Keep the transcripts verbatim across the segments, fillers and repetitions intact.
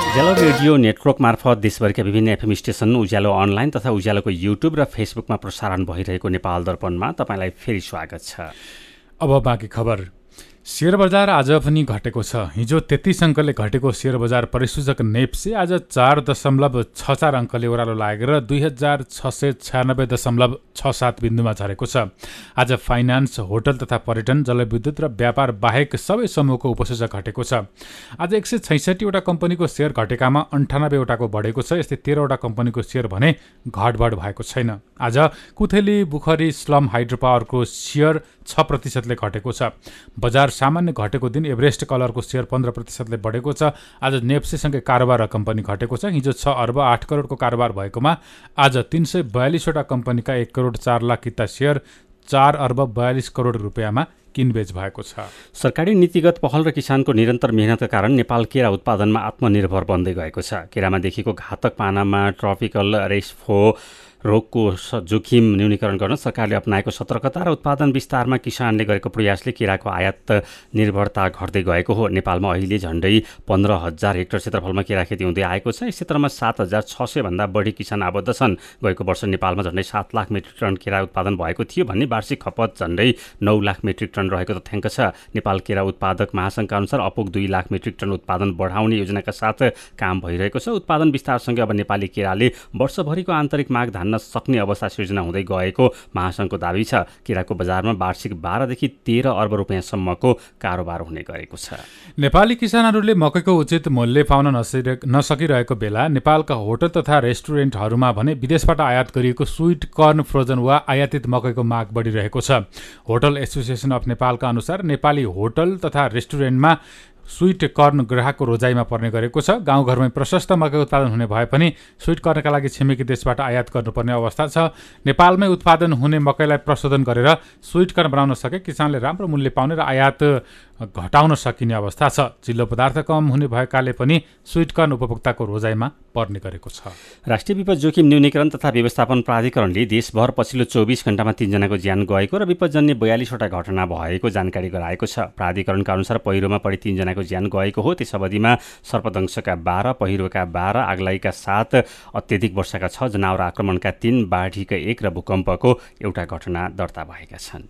उज्यालो radio network मार्फत देशभरिका विभिन्न एफएम स्टेसन, उज्यालो अनलाइन तथा उज्यालोको युट्युब र फेसबुकमा प्रसारण भइरहेको नेपाल दर्पणमा तपाईँलाई फेरि स्वागत छ। अब बाँकी खबर। शेयर बजार आज पनि घटेको छ। हिजो तेत्तीस अङ्कले घटेको शेयर बजार परिसूचक नेप्से आज चार दशमलव छ चार अङ्कले ओह्रालो लागेर दुई हजार छ सय छ्यानब्बे दशमलव छ सात बिन्दुमा झरेको छ। आज फाइनान्स, होटल तथा पर्यटन, जलविद्युत र व्यापार बाहेक सबै समूहको उपसूचक घटेको छ। आज एक सय छैसठीवटा कम्पनीको शेयर घटेकामा अन्ठानब्बेवटाको बढेको छ। यस्तै तेह्रवटा कम्पनीको शेयर भने घटबढ भएको छैन। आज कुथेली बुखरी स्लम हाइड्रो पावरको शेयर छ प्रतिशतले घटेको छ। बजार सामान्य घटेको दिन एभरेस्ट कलरको शेयर पन्ध्र प्रतिशतले बढेको छ। आज नेप्सेसँगै कारोबार र कम्पनी घटेको छ। हिजो छ अर्ब आठ करोडको कारोबार भएकोमा आज तीन सय बयालिसवटा कम्पनीका एक करोड चार लाख किता शेयर चार अर्ब बयालिस करोड रुपियाँमा किनबेच भएको छ। सरकारी नीतिगत पहल र किसानको निरन्तर मेहनतका कारण नेपाल केरा उत्पादनमा आत्मनिर्भर बन्दै गएको छ। केरामा देखिएको घातक पानामा ट्रपिकल रेसफो रोगको जोखिम न्यूनीकरण गर्न सरकारले अपनाएको सतर्कता र उत्पादन विस्तारमा किसानले गरेको प्रयासले केराको आयात निर्भरता घट्दै गएको हो। नेपालमा अहिले झण्डै पन्ध्र हजार हेक्टर क्षेत्रफलमा केरा खेती हुँदै आएको छ। यस क्षेत्रमा सात हजार छ सय भन्दा बढी किसान आबद्ध छन्। गएको वर्ष नेपालमा झण्डै सात लाख मेट्रिक टन केरा उत्पादन भएको थियो भन्ने वार्षिक खपत झण्डै नौ लाख मेट्रिक टन रहेको तथ्याङ्क छ। नेपाल केरा उत्पादक महासङ्घका अनुसार अपुग दुई लाख मेट्रिक टन उत्पादन बढाउने योजनाका साथ काम भइरहेको छ। उत्पादन विस्तारसँगै अब नेपाली केराले वर्षभरिको आन्तरिक माग धान्न सक्ने अवस्था सिर्जना हुँदै गएको महासङ्घको दाबी छ। केराको बजारमा वार्षिक बाह्रदेखि तेह्र अर्ब रुपियाँसम्मको कारोबार हुने गरेको छ। नेपाली किसानहरूले मकैको उचित मूल्य पाउन नसकिरहेको बेला नेपालका होटल तथा रेस्टुरेन्टहरूमा भने विदेशबाट आयात गरिएको स्वीट कर्न, फ्रोजन वा आयातित मकैको माग बढिरहेको छ। होटल एसोसिएसन अफ नेपालका अनुसार नेपाली होटल तथा रेस्टुरेन्टमा स्वीट कर्न ग्राहकको रोजाइमा पर्ने गरेको छ। गाउँघरमै प्रशस्त मकै उत्पादन हुने भए पनि स्वीट कर्नका लागि छिमेकी देशबाट आयात गर्नुपर्ने अवस्था छ। नेपालमै उत्पादन हुने मकैलाई प्रशोधन गरेर स्वीट कर्न बनाउन सके किसानले राम्रो मूल्य पाउने र आयात घटाउन सकिने अवस्था छ। चिल्लो पदार्थ कम हुने भएकाले पनि स्वीट कर्न उपभोक्ताको रोजाइमा पर्ने गरेको छ। राष्ट्रिय विपद जोखिम न्यूनीकरण तथा व्यवस्थापन प्राधिकरणले देशभर पछिल्लो चौबिस घण्टामा तीनजनाको ज्यान गएको र विपदजन्य बयालिसवटा घटना भएको जानकारी गराएको छ। प्राधिकरणका अनुसार पहिरोमा परि तीनजनाको ज्यान गएको हो। त्यस अवधिमा सर्पदंशका बाह्र, पहिरोका बाह्र, आगलागीका सात, अत्यधिक वर्षाका छ, जनावर आक्रमणका तीन, बाढीका एक र भूकम्पको एउटा घटना दर्ता भएका छन्।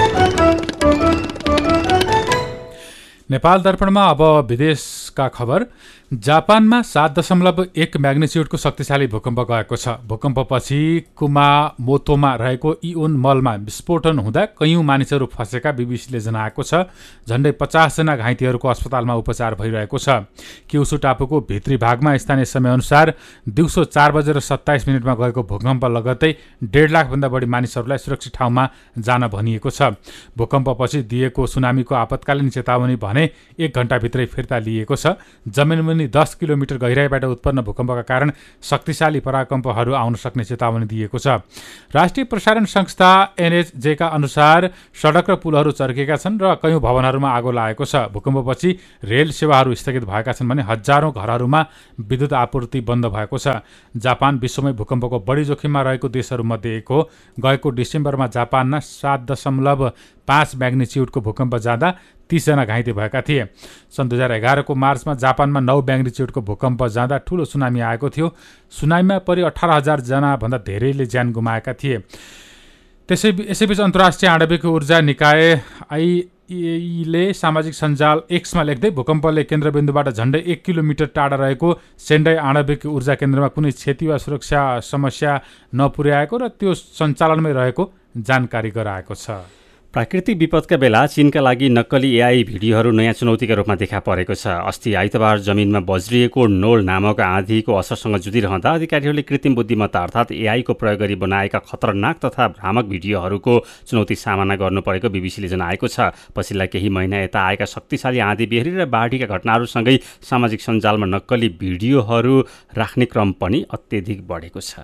नेपाल दर्पणमा अब विदेशका खबर। जापानमा सात दशमलव एक म्याग्निच्युडको शक्तिशाली भूकम्प गएको छ। भूकम्पपछि कुमामोतोमा रहेको इओन मलमा विस्फोटन हुँदा कैयौँ मानिसहरू फँसेका बिबिसीले जनाएको छ। झण्डै पचासजना घाइतेहरूको अस्पतालमा उपचार भइरहेको छ। क्युसु टापुको भित्री भागमा स्थानीय समयअनुसार दिउँसो चार बजेर सत्ताइस मिनटमा गएको भूकम्प लगत्तै डेढ लाखभन्दा बढी मानिसहरूलाई सुरक्षित ठाउँमा जान भनिएको छ। भूकम्पपछि दिएको सुनामीको आपतकालीन चेतावनी भने एक घण्टाभित्रै फिर्ता लिएको छ। जमिनमुनि दस किलोमिटर गहिराईबाट उत्पन्न भूकम्पका कारण शक्तिशाली पराकम्पहरू आउन सक्ने चेतावनी दिएको छ। राष्ट्रिय प्रसारण संस्था एनएचजेका अनुसार सडक र पुलहरू चर्किएका छन् र कैयौँ भवनहरूमा आगो लागेको छ। भूकम्पपछि रेल सेवाहरू स्थगित भएका छन् भने हजारौँ घरहरूमा विद्युत आपूर्ति बन्द भएको छ। जापान विश्वमै भूकम्पको बढी जोखिममा रहेको देशहरूमध्ये एक हो। गएको डिसेम्बरमा जापानमा सात दशमलव पाँच म्याग्निच्युडको भूकम्प जाँदा तीसजना घाइते भएका थिए। सन् दुई हजार एघारको मार्चमा जापानमा नौ म्याग्निच्युडको भूकम्प जाँदा ठुलो सुनामी आएको थियो। सुनामीमा परि अठार हजारजना भन्दा धेरैले ज्यान गुमाएका थिए। त्यसै यसैबीच अन्तर्राष्ट्रिय आणविक ऊर्जा निकाय आइएईले सामाजिक सञ्जाल एक्समा लेख्दै भूकम्पले केन्द्रबिन्दुबाट झण्डै एक किलोमिटर टाढा रहेको सेन्डाई आणविक ऊर्जा केन्द्रमा कुनै क्षति वा सुरक्षा समस्या नपुर्याएको र त्यो सञ्चालनमै रहेको जानकारी गराएको छ। प्राकृतिक विपदका बेला चीनका लागि नक्कली एआई भिडियोहरू नयाँ चुनौतीका रूपमा देखा परेको छ। अस्ति आइतबार जमिनमा बज्रिएको नोल नामक आँधीको असरसँग जुधिरहँदा अधिकारीहरूले कृत्रिम बुद्धिमत्ता अर्थात् एआईको प्रयोग गरी बनाएका खतरनाक तथा भ्रामक भिडियोहरूको चुनौती सामना गर्नु परेको बिबिसीले जनाएको छ। पछिल्ला केही महिना यता आएका शक्तिशाली आँधी बेह्री र बाढीका घटनाहरूसँगै सामाजिक सञ्जालमा नक्कली भिडियोहरू राख्ने क्रम पनि अत्यधिक बढेको छ।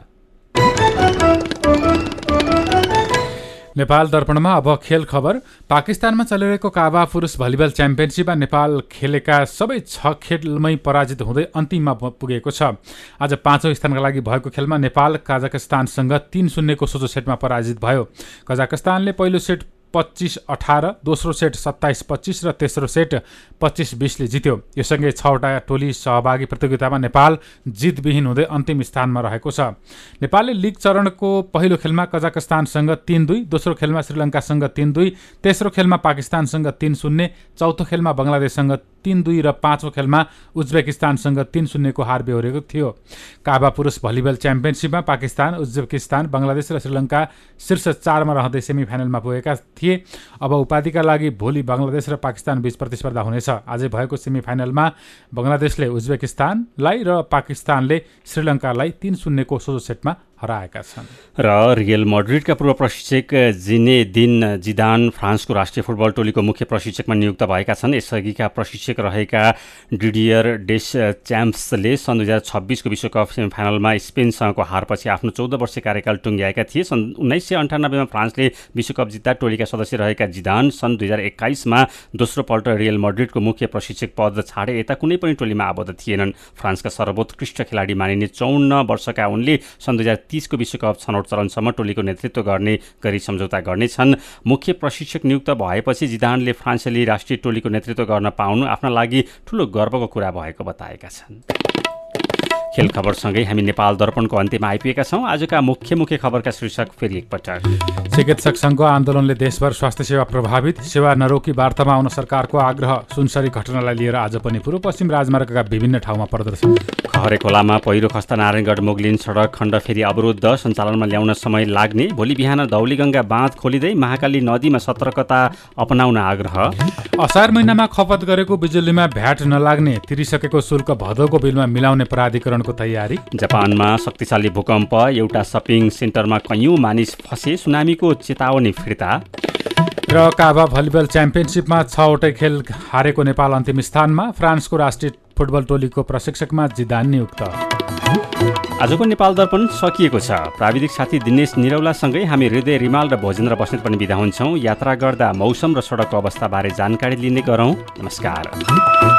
नेपाल दर्पणमा अब खेल खबर। पाकिस्तानमा चलिरहेको काबा पुरुष भलिबल च्याम्पियनसिपमा नेपाल खेलेका सबै छ खेलमै पराजित हुँदै अन्तिममा पुगेको छ। आज पाँचौं स्थानका लागि भएको खेलमा नेपाल कजाकस्तानसँग तीन शून्यको सोझो सेटमा पराजित भयो। कजाकस्तानले पहिलो सेट पच्चिस अठार, दोस्रो सेट सत्ताइस पच्चिस र तेस्रो सेट पच्चिस बिसले जित्यो। यससँगै छवटा टोली सहभागी प्रतियोगितामा नेपाल जितविहीन हुँदै अन्तिम स्थानमा रहेको छ। नेपालले लिग चरणको पहिलो खेलमा कजाकस्तानसँग तीन दुई, दोस्रो खेलमा श्रीलङ्कासँग तीन दुई, तेस्रो खेलमा पाकिस्तानसँग तीन शून्य, चौथो खेलमा बङ्गलादेशसँग तीन दुई र पाँचौँ खेलमा उज्बेकिस्तानसँग तीन शून्यको हार बेहोरेको थियो। काबा पुरुष भलिबल च्याम्पियनसिपमा पाकिस्तान, उज्बेकिस्तान, बङ्गलादेश र श्रीलङ्का शीर्ष चारमा रहँदै सेमिफाइनलमा पुगेका थिए। अब उपाधिका लागि भोलि बङ्गलादेश र पाकिस्तान बीच प्रतिस्पर्धा हुनेछ। आजै भएको सेमिफाइनलमा बङ्गलादेशले उज्बेकिस्तानलाई र पाकिस्तानले श्रीलङ्कालाई तीन शून्यको सोझो सेटमा हराएका छन्। र रियल मड्रिडका पूर्व प्रशिक्षक जिनेदिन जिदान फ्रान्सको राष्ट्रिय फुटबल टोलीको मुख्य प्रशिक्षकमा नियुक्त भएका छन्। यसअघिका प्रशिक्षक रहेका डिडियर डेस च्याम्प्सले सन् दुई हजार छब्बिसको विश्वकप सेमिफाइनलमा स्पेनसँगको हारपछि आफ्नो चौध वर्षीय कार्यकाल टुङ्ग्याएका थिए। सन् उन्नाइस सय अन्ठानब्बेमा फ्रान्सले विश्वकप जित्दा टोलीका सदस्य रहेका जिदान सन् दुई हजार एक्काइसमा दोस्रो पल्ट रियल मड्रिडको मुख्य प्रशिक्षक पद छाडे यता कुनै पनि टोलीमा आबद्ध थिएनन्। फ्रान्सका सर्वोत्कृष्ट खेलाडी मानिने चौन्न वर्षका उनले सन् दुई हजार तीसको विश्वकप छनौट चरणसम्म टोलीको नेतृत्व गर्ने गरी सम्झौता गर्नेछन्। मुख्य प्रशिक्षक नियुक्त भएपछि जिदानले फ्रान्सेली राष्ट्रिय टोलीको नेतृत्व गर्न पाउनु आफ्ना लागि ठूलो गर्वको कुरा भएको बताएका छन्। खेल खबरसँगै हामी नेपाल दर्पणको अन्त्यमा आइपुगेका छौँ। आजका मुख्य मुख्य खबरका शीर्षक फेरि एकपटक। चिकित्सक सङ्घको आन्दोलनले देशभर स्वास्थ्य सेवा प्रभावित, सेवा नरोकी वार्तामा आउन सरकारको आग्रह। सुनसरी घटनालाई लिएर आज पनि पूर्व पश्चिम राजमार्गका विभिन्न ठाउँमा प्रदर्शन। खहरे खोलामा पहिरो खस्दा नारायणगढ मुगलिन सडक खण्ड फेरि अवरुद्ध, सञ्चालनमा ल्याउन समय लाग्ने। भोलि बिहान धौलीगङ्गा बाँध खोलिँदै महाकाली नदीमा सतर्कता अपनाउन आग्रह। असार महिनामा खपत गरेको बिजुलीमा भ्याट नलाग्ने, तिरिसकेको शुल्क भदौको बिलमा मिलाउने प्राधिकरणको तयारी। जापानमा शक्तिशाली भूकम्प, एउटा सपिङ सेन्टरमा कैयौँ मानिस फसे, सुनामीको चेतावनी फिर्ता। र काबा भलिबल च्याम्पियनसिपमा छवटै खेल हारेको नेपाल अन्तिम स्थानमा, फ्रान्सको राष्ट्रिय फुटबल टोलीको प्रशिक्षकमा जिदान नियुक्त। आजको नेपाल दर्पण सकिएको छ। प्राविधिक साथी दिनेश निरौलासँगै हामी हृदय रिमाल र भोजेन्द्र बस्नेत पनि बिदा हुन्छौँ। यात्रा गर्दा मौसम र सडकको अवस्थाबारे जानकारी लिने गरौँ। नमस्कार।